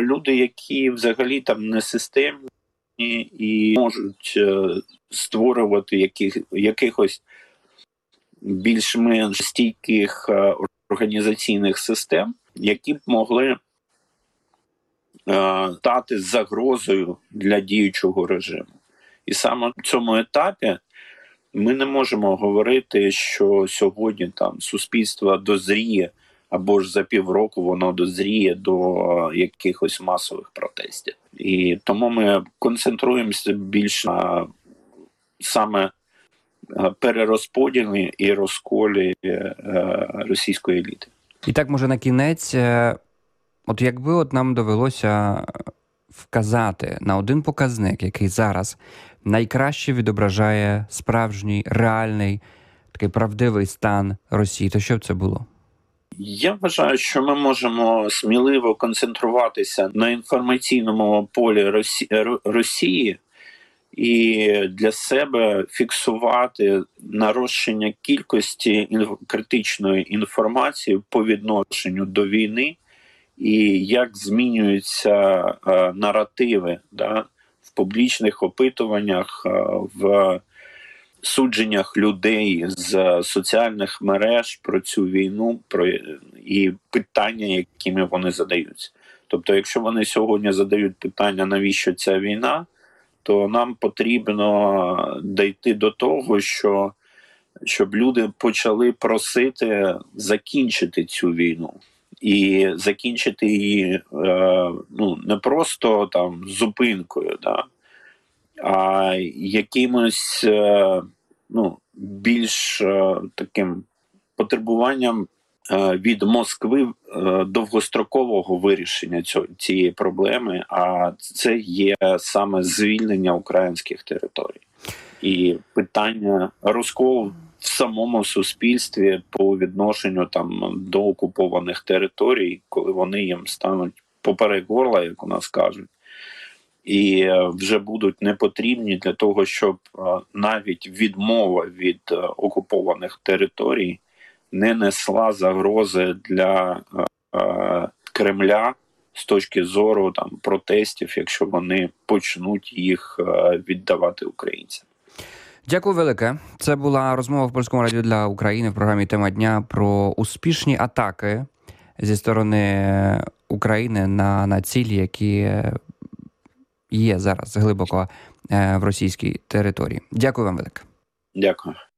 люди, які взагалі там не системні і можуть створювати якихось більш-менш стійких організаційних систем, які б могли стати загрозою для діючого режиму. І саме в цьому етапі ми не можемо говорити, що сьогодні там суспільство дозріє, або ж за півроку воно дозріє до якихось масових протестів. І тому ми концентруємося більш на саме перерозподілі і розколі російської еліти. І так, може, на кінець, от якби нам довелося вказати на один показник, який зараз найкраще відображає справжній, реальний, такий правдивий стан Росії, то що б це було? Я вважаю, що ми можемо сміливо концентруватися на інформаційному полі Росії і для себе фіксувати нарощення кількості критичної інформації по відношенню до війни і як змінюються наративи в публічних опитуваннях, в судженнях людей з соціальних мереж про цю війну і питання, якими вони задаються. Тобто, якщо вони сьогодні задають питання, навіщо ця війна, то нам потрібно дійти до того, щоб люди почали просити закінчити цю війну. І закінчити її не просто там зупинкою, а якимось більш таким потребуванням від Москви довгострокового вирішення цієї проблеми, а це є саме звільнення українських територій. І питання розколу в самому суспільстві по відношенню до окупованих територій, коли вони їм стануть поперек горла, як у нас кажуть, і вже будуть непотрібні для того, щоб навіть відмова від окупованих територій не несла загрози для Кремля з точки зору протестів, якщо вони почнуть їх віддавати українцям. Дякую велике. Це була розмова в Польському радіо для України в програмі «Тема дня» про успішні атаки зі сторони України на цілі, які є зараз глибоко в російській території. Дякую вам велике. Дякую.